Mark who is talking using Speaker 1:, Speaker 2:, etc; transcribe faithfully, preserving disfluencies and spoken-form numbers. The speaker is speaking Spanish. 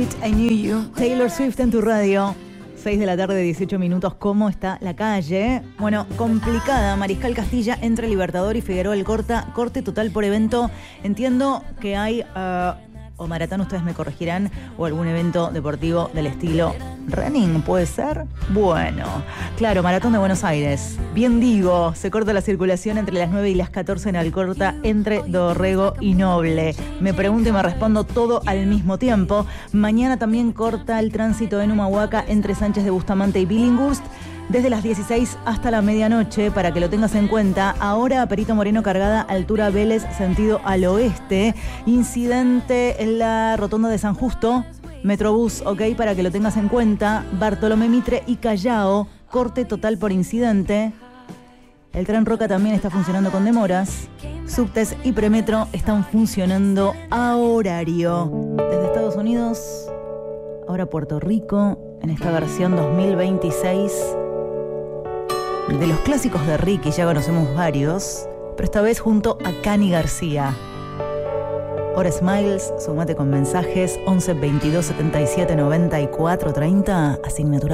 Speaker 1: Night I Knew You, Taylor Swift en tu radio. seis de la tarde, dieciocho minutos. ¿Cómo está la calle? Bueno, complicada. Mariscal Castilla entre Libertador y Figueroa Alcorta. Corte total por evento. Entiendo que hay uh, o maratón, ustedes me corregirán, o algún evento deportivo del estilo running, ¿puede ser? Bueno, claro, Maratón de Buenos Aires. Bien digo, se corta la circulación entre las nueve y las catorce en Alcorta, entre Dorrego y Noble. Me pregunto y me respondo todo al mismo tiempo. Mañana también corta el tránsito en Humahuaca entre Sánchez de Bustamante y Billinghurst, desde las dieciséis hasta la medianoche, para que lo tengas en cuenta. Ahora Perito Moreno cargada, altura Vélez, sentido al oeste. Incidente en la rotonda de San Justo, Metrobús, ok, para que lo tengas en cuenta. Bartolomé Mitre y Callao, corte total por incidente. El tren Roca también está funcionando con demoras. Subtes y Premetro están funcionando a horario. Desde Estados Unidos, ahora Puerto Rico, en esta versión dos mil veintiséis. De los clásicos de Ricky ya conocemos varios, pero esta vez junto a Cani García. Hora Smiles, sumate con mensajes once veintidós setenta y siete noventa y cuatro treinta, asignatura.